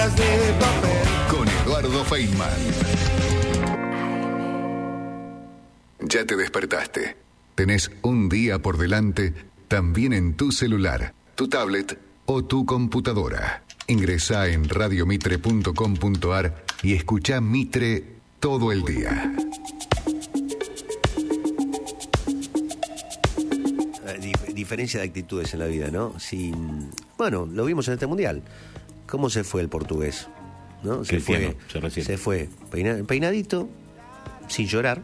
Con Eduardo Feynman. Ya te despertaste. Tenés un día por delante, también en tu celular, tu tablet o tu computadora. Ingresá en radiomitre.com.ar y escuchá Mitre todo el día. Diferencia de actitudes en la vida, ¿no? Bueno, lo vimos en este mundial. ¿Cómo se fue el portugués? ¿No? Se fue peinadito, sin llorar,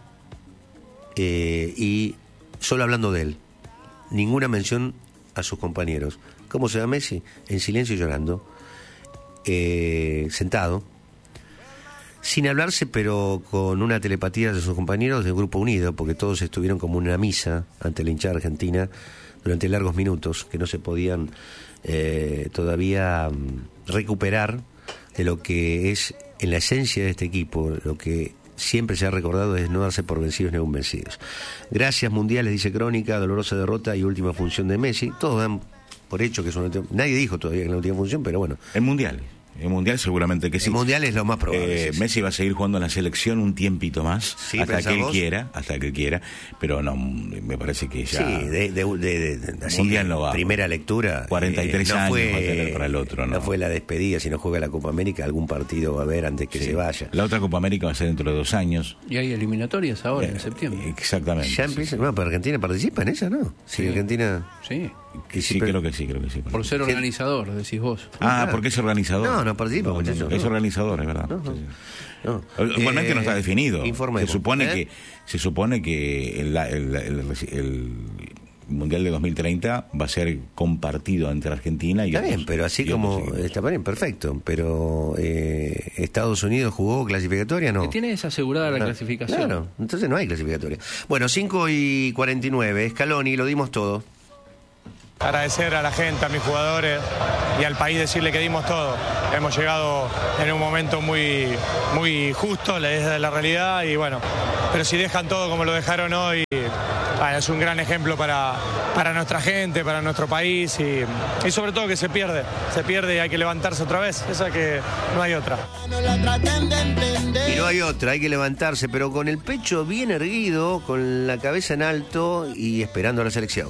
y solo hablando de él. Ninguna mención a sus compañeros. ¿Cómo se va Messi? En silencio y llorando, sentado, sin hablarse, pero con una telepatía de sus compañeros del Grupo Unido, porque todos estuvieron como una misa ante la hinchada argentina durante largos minutos, que no se podían todavía recuperar de lo que es en la esencia de este equipo, lo que siempre se ha recordado es no darse por vencidos ni aún vencidos. Gracias mundiales, dice Crónica, dolorosa derrota y última función de Messi. Todos dan por hecho que es una... Nadie dijo todavía que es la última función, pero bueno. El mundial seguramente que sí. El mundial es lo más probable. Messi va a seguir jugando en la selección un tiempito más, sí, hasta que él quiera, pero no, me parece que ya... Sí, así mundial no va. Primera lectura. 43 años va a tener para el otro, ¿no? No fue la despedida, si no juega la Copa América, algún partido va a haber antes que se vaya. La otra Copa América va a ser dentro de 2 años. Y hay eliminatorias ahora, en septiembre. Exactamente. Ya empieza, bueno, pero Argentina participa en ella, ¿no? Sí, Argentina... Sí. Creo que sí. Por ser organizador, decís vos. Porque es organizador. No participa, muchachos. Es organizador, es verdad. No. Igualmente no está definido. Informemos. Se supone que el Mundial de 2030 va a ser compartido entre Argentina y... Está bien, pero así como... Está bien, perfecto. Pero Estados Unidos jugó clasificatoria, ¿no? Tiene esa asegurada la clasificación. Claro, entonces no hay clasificatoria. Bueno, 5:49, Scaloni, lo dimos todo. Agradecer a la gente, a mis jugadores y al país, decirle que dimos todo. Hemos llegado en un momento muy, muy justo, es la realidad, y bueno, pero si dejan todo como lo dejaron hoy, es un gran ejemplo para nuestra gente, para nuestro país, y sobre todo que se pierde y hay que levantarse otra vez, esa que no hay otra. Y no hay otra, hay que levantarse, pero con el pecho bien erguido, con la cabeza en alto y esperando a la selección.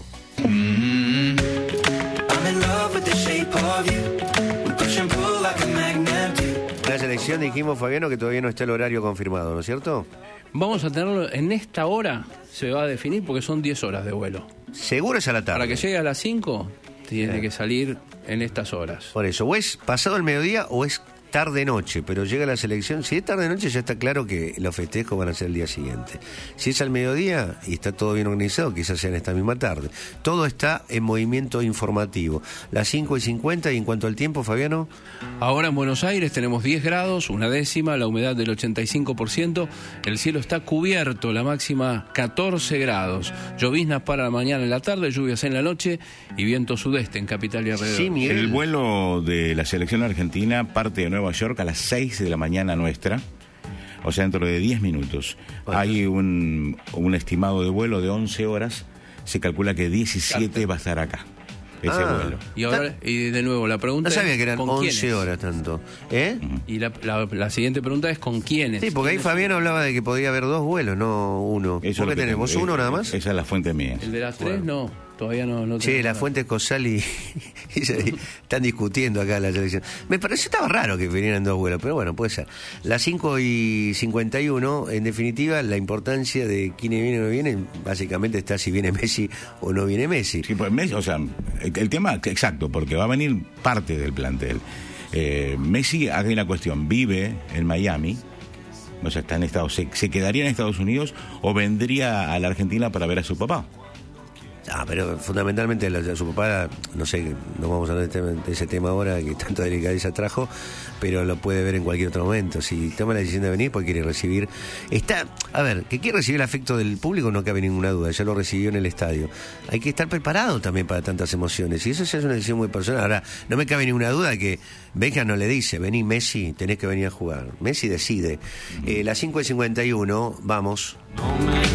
La selección, dijimos, Fabiano, que todavía no está el horario confirmado, ¿no es cierto? Vamos a tenerlo en esta hora, se va a definir porque son 10 horas de vuelo. Seguro es a la tarde. Para que llegue a las 5, tiene que salir en estas horas. Por eso, o es pasado el mediodía o es tarde-noche, pero llega la selección. Si es tarde-noche ya está claro que los festejos van a ser el día siguiente. Si es al mediodía y está todo bien organizado, quizás sea en esta misma tarde. Todo está en movimiento informativo. Las 5:50, y en cuanto al tiempo, Fabiano. Ahora en Buenos Aires tenemos 10 grados, 1/10, la humedad del 85%, el cielo está cubierto, la máxima 14 grados. Lloviznas para la mañana y la tarde, lluvias en la noche y viento sudeste en capital y alrededor. Sí, Miguel. El vuelo de la selección argentina parte de Nueva York a las 6 de la mañana nuestra, o sea, dentro de 10 minutos. Bueno, hay un estimado de vuelo de 11 horas, se calcula que 17 va a estar acá, ese vuelo. Y ahora, y de nuevo, la pregunta no sabía que eran ¿con 11 quiénes? horas tanto. Y la siguiente pregunta es ¿con quiénes? Sí, porque ahí Fabiano hablaba de que podía haber 2 vuelos, no uno. ¿Por qué tenemos uno nada más? Esa es la fuente mía. El de las 3 no. Todavía no. Sí, la fuente Cosal y están discutiendo acá la selección. Me pareció estaba raro que vinieran 2 vuelos, pero bueno, puede ser. Las 5:51, en definitiva, la importancia de quién viene o no viene, básicamente está si viene Messi o no viene Messi. Sí, pues Messi, o sea, el tema exacto, porque va a venir parte del plantel. Messi, hay una cuestión, vive en Miami. O sea, está en ¿se quedaría en Estados Unidos o vendría a la Argentina para ver a su papá? Pero fundamentalmente su papá, no sé, no vamos a hablar de ese tema ahora que tanta delicadeza trajo, pero lo puede ver en cualquier otro momento. Si toma la decisión de venir, pues quiere recibir. Que quiere recibir el afecto del público, no cabe ninguna duda, ya lo recibió en el estadio. Hay que estar preparado también para tantas emociones, y eso ya es una decisión muy personal. Ahora, no me cabe ninguna duda que Beckham no le dice, vení Messi, tenés que venir a jugar. Messi decide. Las 5:51, vamos.